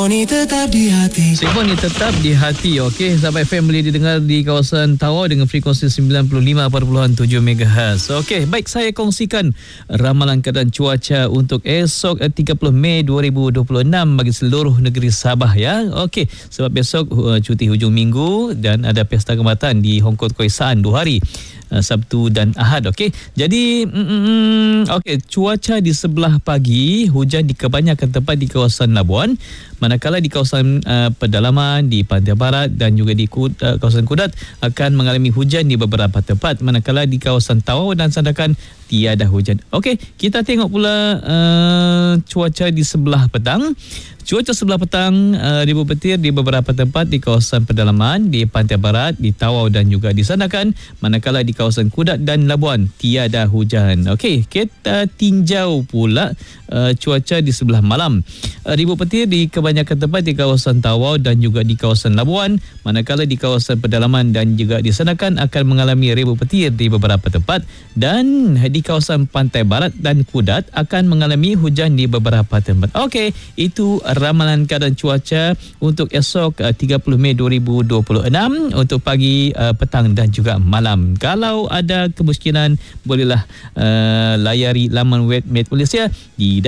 Simfoni tetap di hati. Simfoni tetap di hati. Okey, sahabat FM boleh didengar di kawasan Tawau dengan frekuensi 95.7 MHz. Okey, baik, saya kongsikan ramalan keadaan cuaca untuk esok 30 Mei 2026 bagi seluruh negeri Sabah ya. Okey, sebab besok cuti hujung minggu dan ada pesta kehormatan di Hong Kong Kebangsaan 2 hari. Sabtu dan Ahad. Okey. Jadi okey, cuaca di sebelah pagi, hujan di kebanyakan tempat di kawasan Labuan, manakala di kawasan pedalaman di Pantai Barat dan juga di kawasan Kudat akan mengalami hujan di beberapa tempat, manakala di kawasan Tawau dan Sandakan tiada hujan. Okey, kita tengok pula cuaca di sebelah petang. Cuaca sebelah petang ribu petir di beberapa tempat di kawasan pedalaman di Pantai Barat, di Tawau dan juga di Sandakan, manakala di kawasan Kudat dan Labuan tiada hujan. Okey, kita tinjau pula cuaca di sebelah malam. Ribu petir di kebanyakan tempat di kawasan Tawau dan juga di kawasan Labuan, manakala di kawasan pedalaman dan juga di Sandakan akan mengalami ribu petir di beberapa tempat, dan di kawasan Pantai Barat dan Kudat akan mengalami hujan di beberapa tempat. Okey, itu ramalan keadaan cuaca untuk esok 30 Mei 2026 untuk pagi, petang dan juga malam. Kalau ada kemungkinan, bolehlah layari laman web Met Malaysia di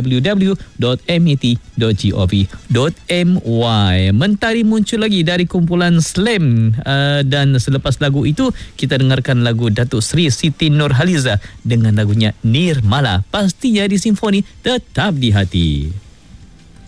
www.met.gov.my. Mentari muncul lagi dari kumpulan Slam, dan selepas lagu itu kita dengarkan lagu Datuk Seri Siti Nurhaliza dengan lagunya Nirmala. Pastinya di Simfoni tetap di hati.